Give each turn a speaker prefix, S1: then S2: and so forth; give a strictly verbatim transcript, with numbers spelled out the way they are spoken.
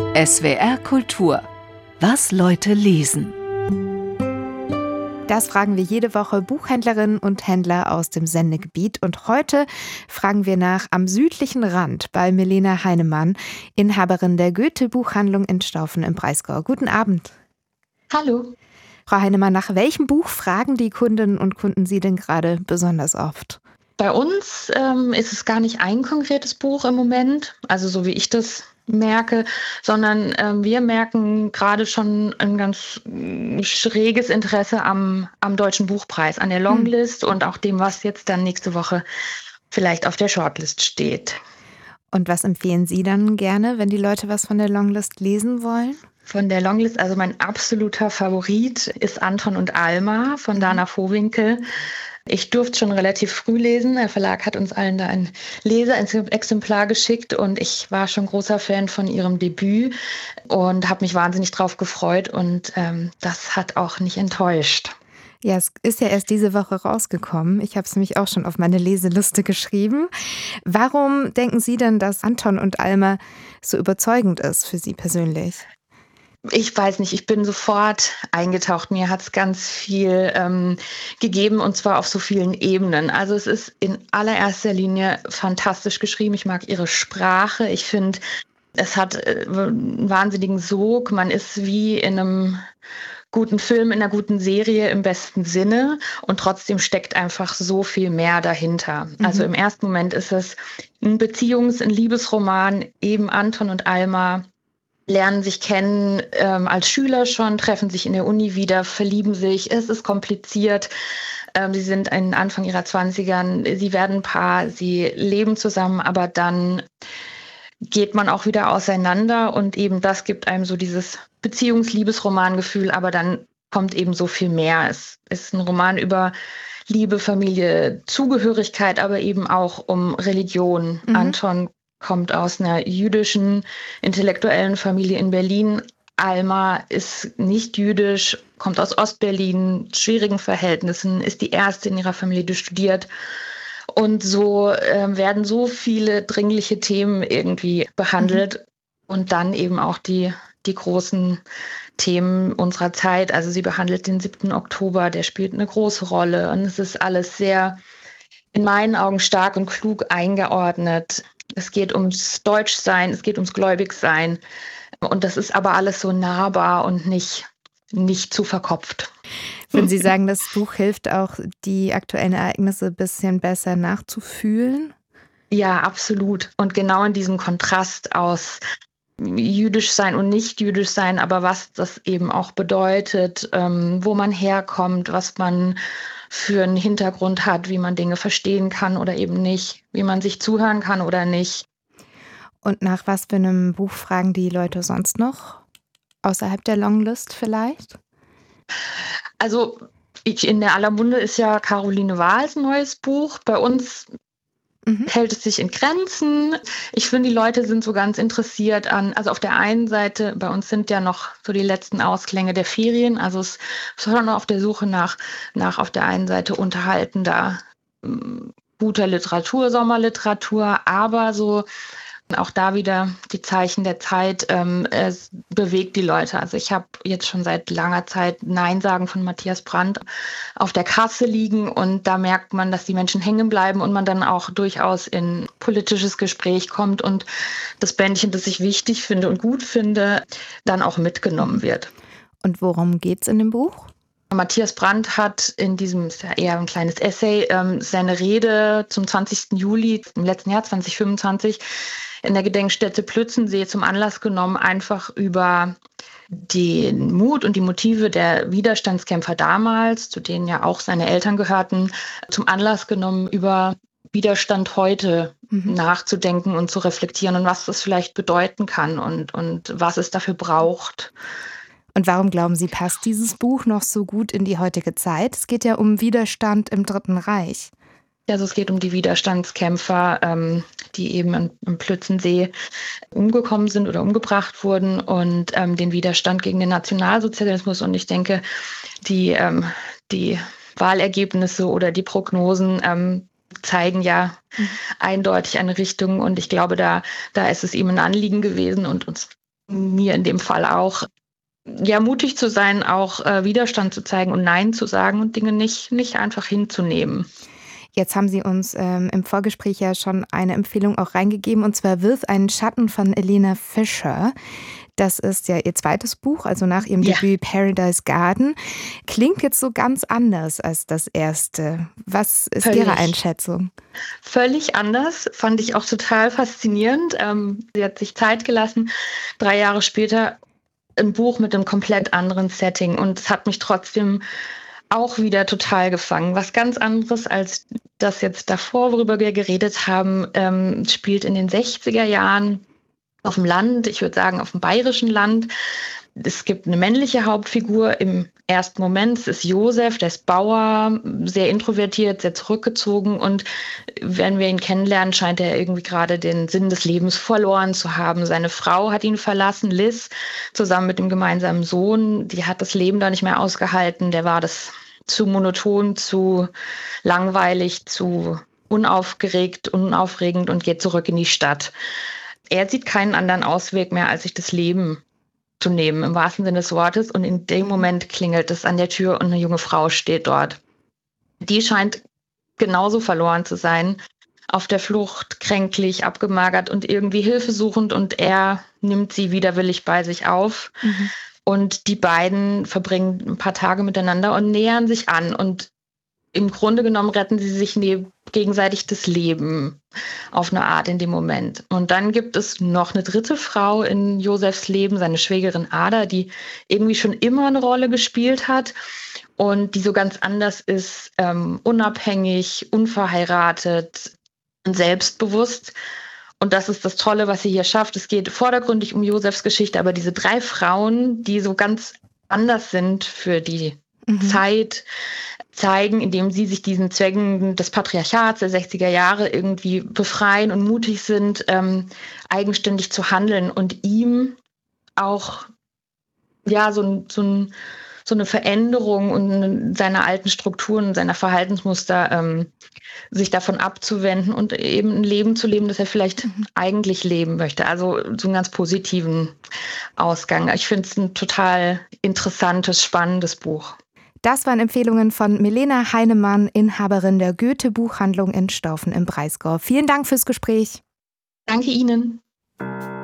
S1: S W R Kultur. Was Leute lesen.
S2: Das fragen wir jede Woche Buchhändlerinnen und Händler aus dem Sendegebiet. Und heute fragen wir nach Am südlichen Rand bei Milena Heinemann, Inhaberin der Goethe-Buchhandlung in Staufen im Breisgau. Guten Abend.
S3: Hallo.
S2: Frau Heinemann, nach welchem Buch fragen die Kundinnen und Kunden Sie denn gerade besonders oft?
S3: Bei uns ähm, ist es gar nicht ein konkretes Buch im Moment, also so wie ich das merke, sondern ähm, wir merken gerade schon ein ganz äh, schräges Interesse am, am Deutschen Buchpreis, an der Longlist hm. und auch dem, was jetzt dann nächste Woche vielleicht auf der Shortlist steht.
S2: Und was empfehlen Sie dann gerne, wenn die Leute was von der Longlist lesen wollen?
S3: Von der Longlist, also mein absoluter Favorit ist Anton und Alma von mhm. Dana Vohwinkel. Ich durfte schon relativ früh lesen. Der Verlag hat uns allen da ein Leseexemplar geschickt und ich war schon großer Fan von ihrem Debüt und habe mich wahnsinnig drauf gefreut und ähm, das hat auch nicht enttäuscht.
S2: Ja, es ist ja erst diese Woche rausgekommen. Ich habe es nämlich auch schon auf meine Leseliste geschrieben. Warum denken Sie denn, dass Anton und Alma so überzeugend ist für Sie persönlich?
S3: Ich weiß nicht, ich bin sofort eingetaucht. Mir hat es ganz viel ähm, gegeben und zwar auf so vielen Ebenen. Also es ist in allererster Linie fantastisch geschrieben. Ich mag ihre Sprache. Ich finde, es hat äh, einen wahnsinnigen Sog. Man ist wie in einem guten Film, in einer guten Serie im besten Sinne und trotzdem steckt einfach so viel mehr dahinter. Mhm. Also im ersten Moment ist es ein Beziehungs-, ein Liebesroman, eben Anton und Alma lernen sich kennen ähm, als Schüler schon, treffen sich in der Uni wieder, verlieben sich. Es ist kompliziert. Ähm, sie sind in Anfang ihrer Zwanzigern, sie werden ein Paar, sie leben zusammen, aber dann geht man auch wieder auseinander und eben das gibt einem so dieses Beziehungs-Liebesroman-Gefühl, aber dann kommt eben so viel mehr. Es ist ein Roman über Liebe, Familie, Zugehörigkeit, aber eben auch um Religion. Mhm. Anton kommt aus einer jüdischen intellektuellen Familie in Berlin. Alma ist nicht jüdisch, kommt aus Ostberlin, schwierigen Verhältnissen, ist die erste in ihrer Familie, die studiert. Und so äh, werden so viele dringliche Themen irgendwie behandelt. Mhm. Und dann eben auch die, die großen Themen unserer Zeit. Also sie behandelt den siebten Oktober, der spielt eine große Rolle. Und es ist alles sehr, in meinen Augen, stark und klug eingeordnet. Es geht ums Deutschsein, es geht ums Gläubigsein. Und das ist aber alles so nahbar und nicht, nicht zu verkopft.
S2: Würden Sie sagen, das Buch hilft auch, die aktuellen Ereignisse ein bisschen besser nachzufühlen?
S3: Ja, absolut. Und genau in diesem Kontrast aus jüdisch sein und nicht jüdisch sein, aber was das eben auch bedeutet, ähm, wo man herkommt, was man für einen Hintergrund hat, wie man Dinge verstehen kann oder eben nicht, wie man sich zuhören kann oder nicht.
S2: Und nach was für einem Buch fragen die Leute sonst noch? Außerhalb der Longlist vielleicht?
S3: Also ich, in der aller Munde ist ja Caroline Wahls neues Buch. Bei uns mhm. hält es sich in Grenzen. Ich finde, die Leute sind so ganz interessiert an, also auf der einen Seite, bei uns sind ja noch so die letzten Ausklänge der Ferien, also es ist schon auf der Suche nach, nach auf der einen Seite unterhaltender, guter Literatur, Sommerliteratur, aber so auch da wieder die Zeichen der Zeit, ähm, es bewegt die Leute. Also ich habe jetzt schon seit langer Zeit Nein sagen von Matthias Brandt auf der Kasse liegen und da merkt man, dass die Menschen hängen bleiben und man dann auch durchaus in politisches Gespräch kommt und das Bändchen, das ich wichtig finde und gut finde, dann auch mitgenommen wird.
S2: Und worum geht's in dem Buch?
S3: Matthias Brandt hat in diesem, ist ja eher ein kleines Essay, ähm, seine Rede zum zwanzigsten Juli im letzten Jahr, zwanzig fünfundzwanzig, in der Gedenkstätte Plötzensee zum Anlass genommen, einfach über den Mut und die Motive der Widerstandskämpfer damals, zu denen ja auch seine Eltern gehörten, zum Anlass genommen, über Widerstand heute mhm. nachzudenken und zu reflektieren und was das vielleicht bedeuten kann und, und was es dafür braucht.
S2: Und warum glauben Sie, passt dieses Buch noch so gut in die heutige Zeit? Es geht ja um Widerstand im Dritten Reich.
S3: Also es geht um die Widerstandskämpfer, ähm, die eben im, im Plötzensee umgekommen sind oder umgebracht wurden und ähm, den Widerstand gegen den Nationalsozialismus. Und ich denke, die, ähm, die Wahlergebnisse oder die Prognosen ähm, zeigen ja mhm. eindeutig eine Richtung. Und ich glaube, da, da ist es ihm ein Anliegen gewesen und uns mir in dem Fall auch, ja, mutig zu sein, auch äh, Widerstand zu zeigen und Nein zu sagen und Dinge nicht, nicht einfach hinzunehmen.
S2: Jetzt haben Sie uns ähm, im Vorgespräch ja schon eine Empfehlung auch reingegeben, und zwar Wirf einen Schatten von Elena Fischer. Das ist ja ihr zweites Buch, also nach ihrem
S3: Ja.
S2: Debüt Paradise Garden. Klingt jetzt so ganz anders als das erste. Was ist
S3: Völlig.
S2: Ihre Einschätzung?
S3: Völlig anders, fand ich auch total faszinierend. Ähm, sie hat sich Zeit gelassen, drei Jahre später ein Buch mit einem komplett anderen Setting, und es hat mich trotzdem auch wieder total gefangen. Was ganz anderes als das jetzt davor, worüber wir geredet haben, ähm, spielt in den sechziger Jahren auf dem Land, ich würde sagen auf dem bayerischen Land. Es gibt eine männliche Hauptfigur im ersten Moment, es ist Josef, der ist Bauer, sehr introvertiert, sehr zurückgezogen, und wenn wir ihn kennenlernen, scheint er irgendwie gerade den Sinn des Lebens verloren zu haben. Seine Frau hat ihn verlassen, Liz, zusammen mit dem gemeinsamen Sohn, die hat das Leben da nicht mehr ausgehalten, der war das zu monoton, zu langweilig, zu unaufgeregt, unaufregend und geht zurück in die Stadt. Er sieht keinen anderen Ausweg mehr, als sich das Leben zu nehmen, im wahrsten Sinne des Wortes. Und in dem Moment klingelt es an der Tür und eine junge Frau steht dort. Die scheint genauso verloren zu sein, auf der Flucht, kränklich, abgemagert und irgendwie hilfesuchend. Und er nimmt sie widerwillig bei sich auf.
S2: Mhm.
S3: Und die beiden verbringen ein paar Tage miteinander und nähern sich an. Und im Grunde genommen retten sie sich ne- gegenseitig das Leben auf eine Art in dem Moment. Und dann gibt es noch eine dritte Frau in Josefs Leben, seine Schwägerin Ada, die irgendwie schon immer eine Rolle gespielt hat und die so ganz anders ist, ähm, unabhängig, unverheiratet und selbstbewusst. Und das ist das Tolle, was sie hier schafft. Es geht vordergründig um Josefs Geschichte, aber diese drei Frauen, die so ganz anders sind für die
S2: Mhm.
S3: Zeit, zeigen, indem sie sich diesen Zwängen des Patriarchats der sechziger Jahre irgendwie befreien und mutig sind, ähm, eigenständig zu handeln und ihm auch ja so, ein, so, ein, so eine Veränderung und seiner alten Strukturen, seiner Verhaltensmuster ähm, sich davon abzuwenden und eben ein Leben zu leben, das er vielleicht
S2: Mhm.
S3: eigentlich leben möchte. Also so einen ganz positiven Ausgang. Ich finde es ein total interessantes, spannendes Buch.
S2: Das waren Empfehlungen von Milena Heinemann, Inhaberin der Goethe-Buchhandlung in Staufen im Breisgau. Vielen Dank fürs Gespräch.
S3: Danke Ihnen.